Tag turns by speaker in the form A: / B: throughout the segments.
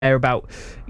A: about,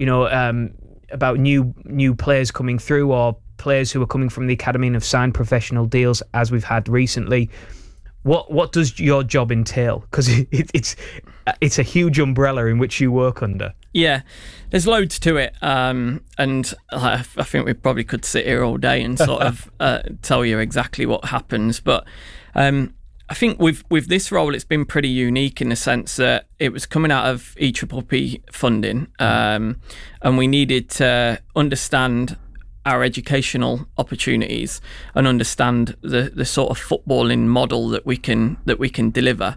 A: about new players coming through, or players who are coming from the academy and have signed professional deals, as we've had recently. What does your job entail? Because it's a huge umbrella in which you work under.
B: Yeah, there's loads to it, and I think we probably could sit here all day and sort of tell you exactly what happens. But I think with this role, it's been pretty unique in the sense that it was coming out of EPPP funding, and we needed to understand our educational opportunities and understand the sort of footballing model that we can deliver.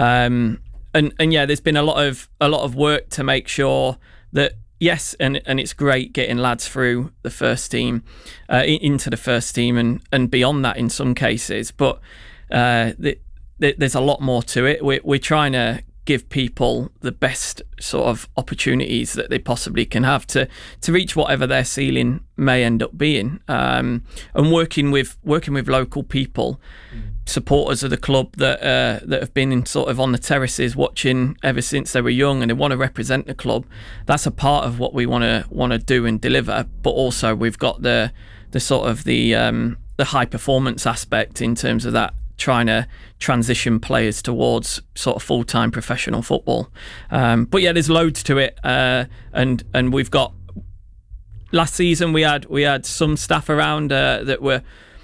B: And yeah, there's been a lot of work to make sure that, yes, and it's great getting lads through the first team, into the first team and beyond that in some cases, but there's a lot more to it. We're trying to give people the best sort of opportunities that they possibly can have to reach whatever their ceiling may end up being, and working with local people, supporters of the club that have been in sort of on the terraces watching ever since they were young, and they want to represent the club. That's a part of what we want to do and deliver. But also we've got the sort of the high performance aspect in terms of that, trying to transition players towards sort of full-time professional football. But yeah, there's loads to it, and we've got, last season we had some staff around that were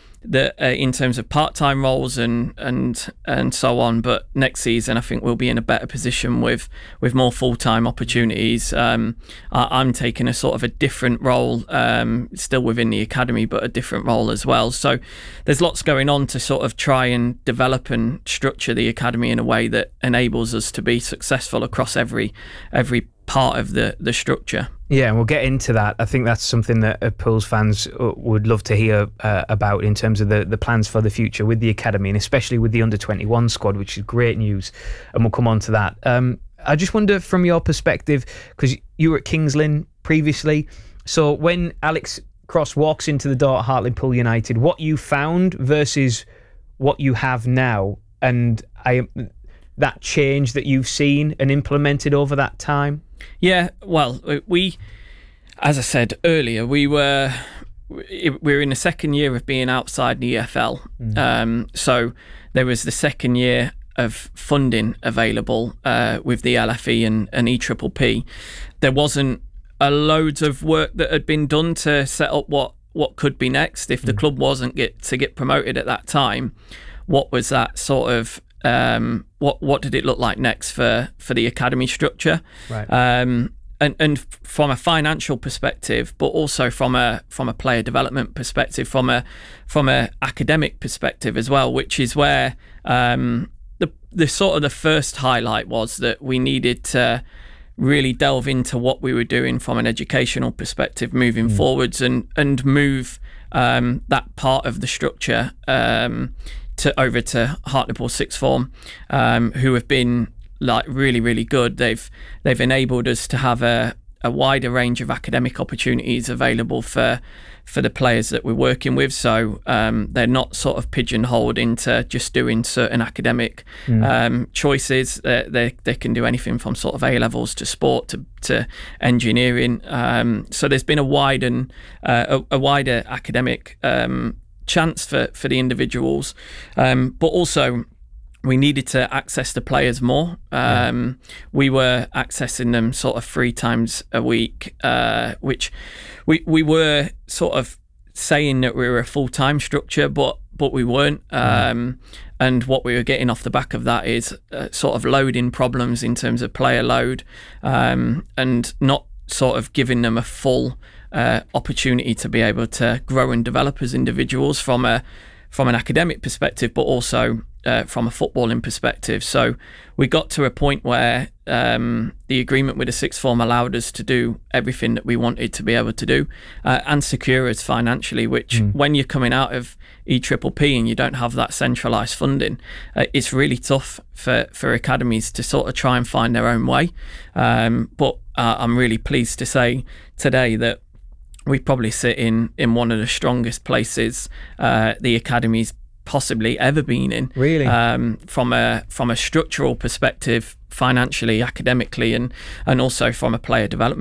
B: in terms of part-time roles and so on, but next season I think we'll be in a better position with more full-time opportunities. I'm taking a sort of a different role, still within the academy, but a different role as well. So there's lots going on to sort of try and develop and structure the academy in a way that enables us to be successful across every part of the structure.
A: Yeah, and we'll get into that. I think that's something that Pools fans would love to hear about in terms of the plans for the future with the academy, and especially with the under-21 squad, which is great news, and we'll come on to that. I just wonder, from your perspective, because you were at Kings Lynn previously, so when Alex Cross walks into the door at Hartlepool United, what you found versus what you have now, and that change that you've seen and implemented over that time?
B: Yeah, well, we, as I said earlier, we're in the second year of being outside the EFL. So there was the second year of funding available with the LFE and EPPP. There wasn't a loads of work that had been done to set up what could be next. If the club wasn't to get promoted at that time, what was that sort of what did it look like next for the academy structure?
A: Right.
B: And from a financial perspective, but also from a player development perspective, from a academic perspective as well, which is where the sort of the first highlight was that we needed to really delve into what we were doing from an educational perspective moving forwards, and move that part of the structure over to Hartlepool sixth form, who have been like really, really good. They've enabled us to have a wider range of academic opportunities available for the players that we're working with. So they're not sort of pigeonholed into just doing certain academic choices. They can do anything from sort of A levels to sport to engineering. So there's been a wider academic chance for the individuals, but also we needed to access the players more. We were accessing them sort of 3 times a week, which we were sort of saying that we were a full-time structure, but we weren't. And what we were getting off the back of that is sort of loading problems in terms of player load, and not sort of giving them a full opportunity to be able to grow and develop as individuals from an academic perspective, but also from a footballing perspective. So we got to a point where the agreement with the sixth form allowed us to do everything that we wanted to be able to do, and secure us financially, which when you're coming out of EPPP and you don't have that centralised funding, it's really tough for academies to sort of try and find their own way. But I'm really pleased to say today that we probably sit in one of the strongest places the academy's possibly ever been in.
A: Really?
B: From a structural perspective, financially, academically, and also from a player development